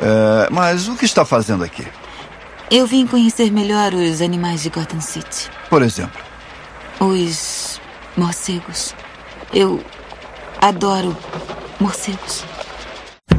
Mas o que está fazendo aqui? Eu vim conhecer melhor os animais de Gotham City. Por exemplo? Os morcegos. Eu adoro morcegos.